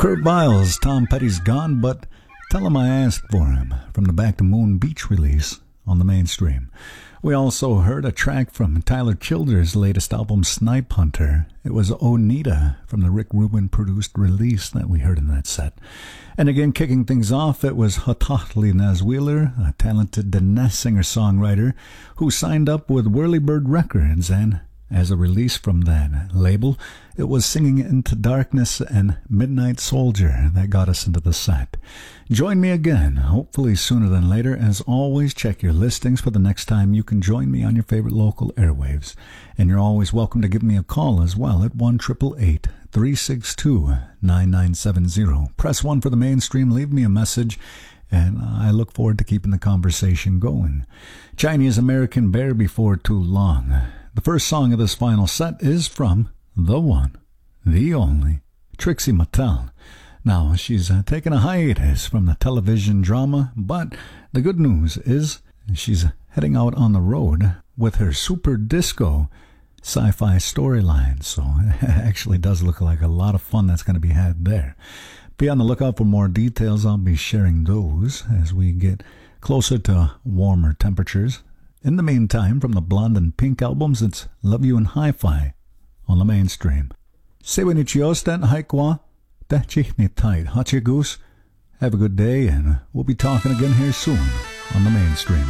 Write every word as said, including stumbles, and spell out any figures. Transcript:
Kurt Biles, Tom Petty's gone, but tell him I asked for him from the Back to Moon Beach release on the Mainstream. We also heard a track from Tyler Childers' latest album, Snipe Hunter. It was Onita from the Rick Rubin produced release that we heard in that set. And again, kicking things off, it was Hotahli Naz Wheeler, a talented Diné singer-songwriter who signed up with Whirlybird Records, and as a release from that label, it was Singing Into Darkness and Midnight Soldier that got us into the set. Join me again, hopefully sooner than later. As always, check your listings for the next time you can join me on your favorite local airwaves. And you're always welcome to give me a call as well at one eight eight eight, three six two, nine nine seven zero. Press one for the Mainstream, leave me a message, and I look forward to keeping the conversation going. Chinese American Bear before too long. The first song of this final set is from the one, the only, Trixie Mattel. Now, she's uh, taken a hiatus from the television drama, but the good news is she's heading out on the road with her super disco sci-fi storyline. So it actually does look like a lot of fun that's going to be had there. Be on the lookout for more details. I'll be sharing those as we get closer to warmer temperatures. In the meantime, from the Blonde and Pink albums, it's Love You and Hi-Fi on the Mainstream. Sewinichios den haikwa, dachich tight, hachigus. Have a good day, and we'll be talking again here soon on the Mainstream.